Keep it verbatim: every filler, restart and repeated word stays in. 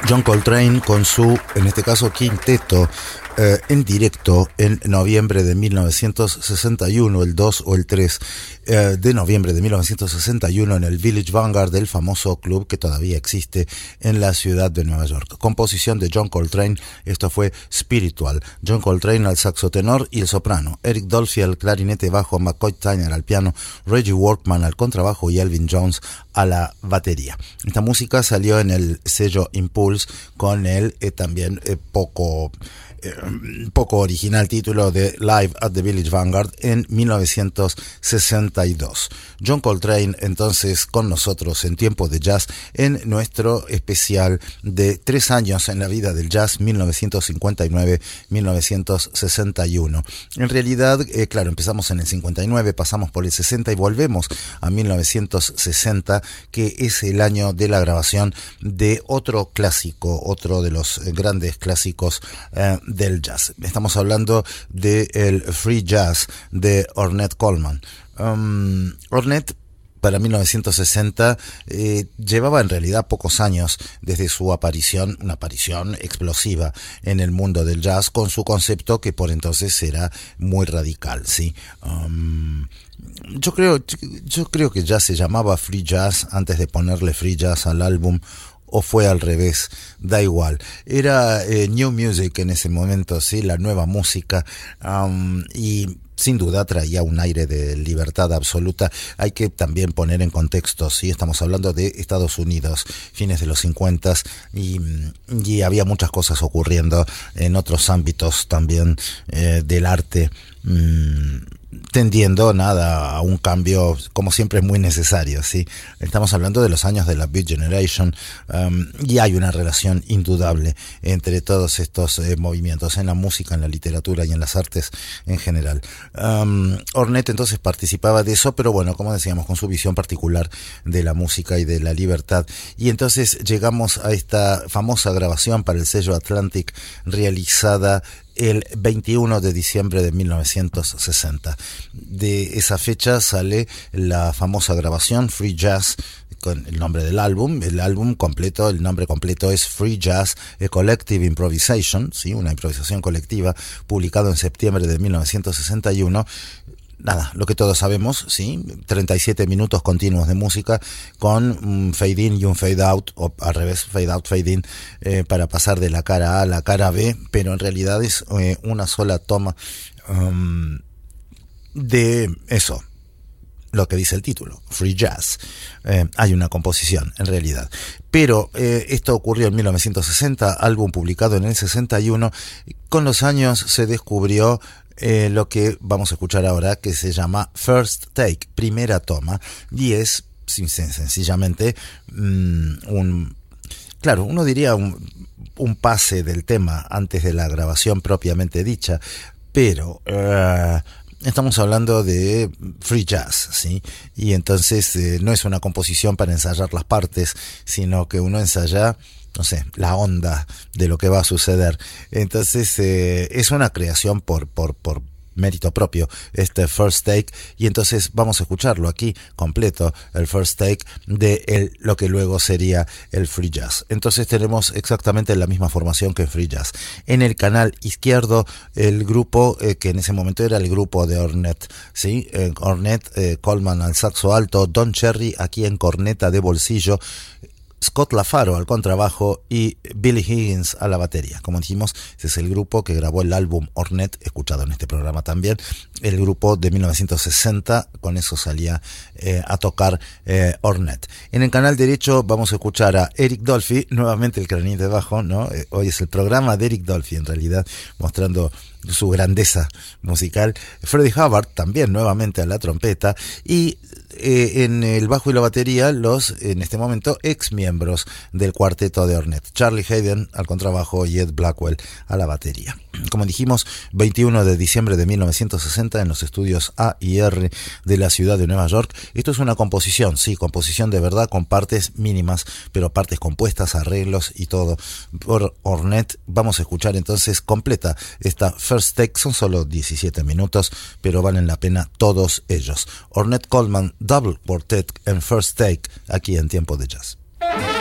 John Coltrane con su, en este caso, quinteto eh, en directo en noviembre de mil novecientos sesenta y uno, el dos o el tres eh, de noviembre de mil novecientos sesenta y uno en el Village Vanguard, del famoso club que todavía existe en la ciudad de Nueva York. Composición de John Coltrane, esto fue Spiritual. John Coltrane al saxo tenor y el soprano, Eric Dolphy al clarinete bajo, McCoy Tyner al piano, Reggie Workman al contrabajo y Elvin Jones a la batería. Esta música salió en el sello Impulse con el eh, también eh, poco eh, poco original título de Live at the Village Vanguard en mil novecientos sesenta y dos. John Coltrane entonces con nosotros en Tiempo de Jazz en nuestro especial de tres años en la vida del jazz, mil novecientos cincuenta y nueve a mil novecientos sesenta y uno. En realidad, eh, claro, empezamos en el cincuenta y nueve, pasamos por el sesenta y volvemos a mil novecientos sesenta, que es el año de la grabación de otro clásico, otro de los grandes clásicos eh, del jazz. Estamos hablando del free jazz de Ornette Coleman. Um, Ornette para mil novecientos sesenta eh, llevaba en realidad pocos años desde su aparición, una aparición explosiva en el mundo del jazz, con su concepto que por entonces era muy radical, ¿sí? Um, yo creo, yo creo que ya se llamaba free jazz antes de ponerle free jazz al álbum, o fue al revés, da igual. Era eh, new music en ese momento, sí, la nueva música, um, y sin duda traía un aire de libertad absoluta. Hay que también poner en contexto, sí, estamos hablando de Estados Unidos, fines de los cincuenta, y, y había muchas cosas ocurriendo en otros ámbitos también eh, del arte, mmm, tendiendo nada a un cambio, como siempre, muy necesario, ¿sí? Estamos hablando de los años de la Beat Generation, um, y hay una relación indudable entre todos estos eh, movimientos en la música, en la literatura y en las artes en general. Um, Ornette entonces participaba de eso, pero bueno, como decíamos, con su visión particular de la música y de la libertad. Y entonces llegamos a esta famosa grabación para el sello Atlantic, realizada el veintiuno de diciembre de mil novecientos sesenta. De esa fecha sale la famosa grabación Free Jazz, con el nombre del álbum. El álbum completo, el nombre completo es Free Jazz, a Collective Improvisation, ¿sí? Una improvisación colectiva, publicado en septiembre de mil novecientos sesenta y uno. Nada, lo que todos sabemos, sí, treinta y siete minutos continuos de música con un fade in y un fade out, o al revés, fade out, fade in, eh, para pasar de la cara A a la cara B, pero en realidad es eh, una sola toma um, de eso, lo que dice el título, Free Jazz. Eh, hay una composición, en realidad. Pero eh, esto ocurrió en mil novecientos sesenta, álbum publicado en el sesenta y uno. Con los años se descubrió Eh, lo que vamos a escuchar ahora, que se llama First Take, primera toma, y es sencillamente um, un, claro, uno diría un, un pase del tema antes de la grabación propiamente dicha, pero uh, estamos hablando de free jazz, ¿sí? Y entonces eh, no es una composición para ensayar las partes, sino que uno ensaya, no sé, la onda de lo que va a suceder. Entonces eh, es una creación por, por, por mérito propio, este First Take, y entonces vamos a escucharlo aquí completo, el First Take de el, lo que luego sería el Free Jazz. Entonces tenemos exactamente la misma formación que Free Jazz. En el canal izquierdo, el grupo eh, que en ese momento era el grupo de Ornette, ¿sí? Eh, Ornette, eh, Coleman al saxo alto, Don Cherry aquí en corneta de bolsillo, Scott LaFaro al contrabajo y Billy Higgins a la batería. Como dijimos, ese es el grupo que grabó el álbum Ornette, escuchado en este programa también, el grupo de mil novecientos sesenta, con eso salía eh, a tocar eh, Ornette. En el canal derecho vamos a escuchar a Eric Dolphy, nuevamente el clarinete de bajo, ¿no? Eh, hoy es el programa de Eric Dolphy, en realidad, mostrando su grandeza musical. Freddie Hubbard también nuevamente a la trompeta, y eh, en el bajo y la batería los, en este momento, ex miembros del cuarteto de Ornette, Charlie Hayden al contrabajo y Ed Blackwell a la batería. Como dijimos, veintiuno de diciembre de mil novecientos sesenta en los estudios A y R de la ciudad de Nueva York. Esto es una composición, sí, composición de verdad, con partes mínimas, pero partes compuestas, arreglos y todo por Ornette. Vamos a escuchar entonces completa esta First Take. Son solo diecisiete minutos, pero valen la pena todos ellos. Ornette Coleman Double Quartet en First Take, aquí en Tiempo de Jazz.